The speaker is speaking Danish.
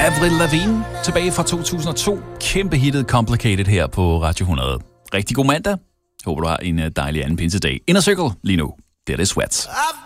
Avril Lavigne, tilbage fra 2002. Kæmpe hittet Complicated her på Radio 100. Rigtig god mandag. Håber du har en dejlig anden pinsedag. Inner Circle lige nu. Det er det Sweats.